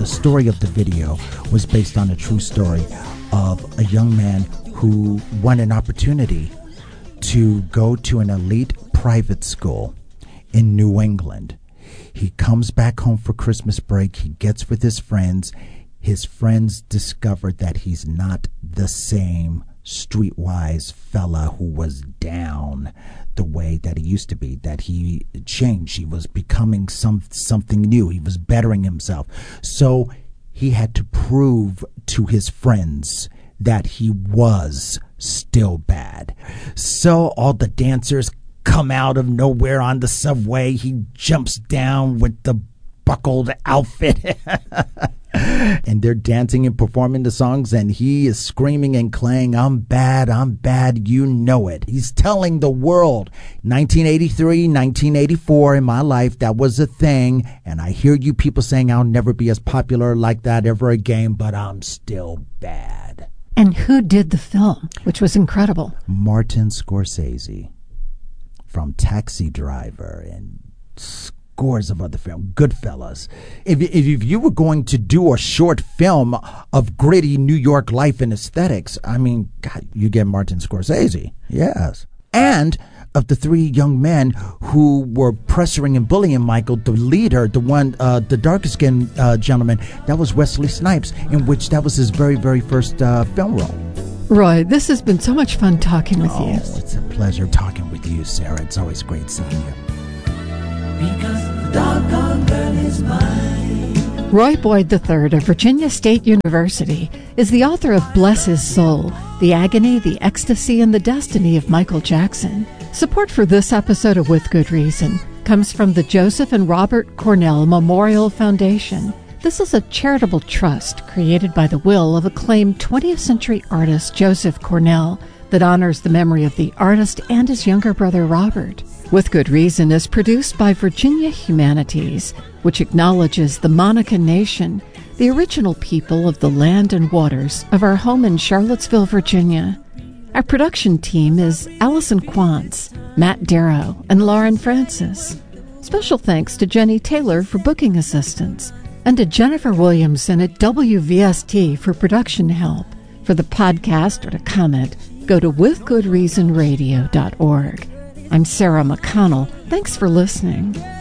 story of the video was based on a true story of a young man who won an opportunity to go to an elite private school in New England. He comes back home for Christmas break. He gets with his friends. His friends discover that he's not the same streetwise fella who was down the way that he used to be, that he changed. He was becoming something new. He was bettering himself. So he had to prove to his friends that he was still bad. So all the dancers come out of nowhere on the subway. He jumps down with the buckled outfit. And they're dancing and performing the songs, and he is screaming and clang, I'm bad, you know it. He's telling the world, 1983, 1984, in my life, that was a thing, and I hear you people saying I'll never be as popular like that ever again, but I'm still bad. And who did the film, which was incredible? Martin Scorsese, from Taxi Driver and scores of other films, Goodfellas. If you were going to do a short film of gritty New York life and aesthetics, I mean, God, you get Martin Scorsese. Yes. And of the three young men who were pressuring and bullying Michael, the leader, the one, the darker-skinned gentleman, that was Wesley Snipes, in which that was his very, very first film role. Roy, this has been so much fun talking with you. Oh, it's a pleasure talking with you, Sarah. It's always great seeing you. Because the doggone girl is mine. Roy Boyd III of Virginia State University is the author of Bless His Soul, The Agony, the Ecstasy, and the Destiny of Michael Jackson. Support for this episode of With Good Reason comes from the Joseph and Robert Cornell Memorial Foundation. This is a charitable trust created by the will of acclaimed 20th century artist Joseph Cornell that honors the memory of the artist and his younger brother Robert. With Good Reason is produced by Virginia Humanities, which acknowledges the Monacan Nation, the original people of the land and waters of our home in Charlottesville, Virginia. Our production team is Allison Quantz, Matt Darrow, and Lauren Francis. Special thanks to Jenny Taylor for booking assistance, and to Jennifer Williamson at WVST for production help. For the podcast or to comment, go to withgoodreasonradio.org. I'm Sarah McConnell. Thanks for listening.